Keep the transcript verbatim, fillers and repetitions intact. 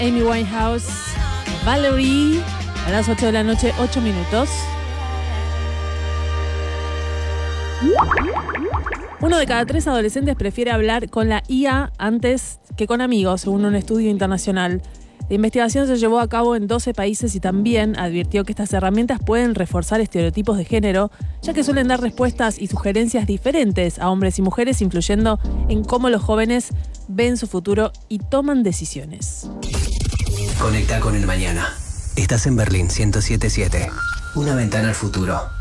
Amy Winehouse, Valerie, a las ocho de la noche, ocho minutos. Uno de cada tres adolescentes prefiere hablar con la I A antes que con amigos, según un estudio internacional. La investigación se llevó a cabo en doce países y también advirtió que estas herramientas pueden reforzar estereotipos de género, ya que suelen dar respuestas y sugerencias diferentes a hombres y mujeres, influyendo en cómo los jóvenes ven su futuro y toman decisiones. Conecta con el mañana. Estás en Berlín ciento siete punto siete. Una ventana al futuro.